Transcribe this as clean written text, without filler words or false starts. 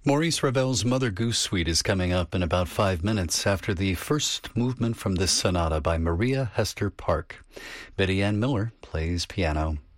Maurice Ravel's Mother Goose Suite is coming up in about 5 minutes after the first movement from this sonata by Maria Hester Park. Betty Ann Miller plays piano.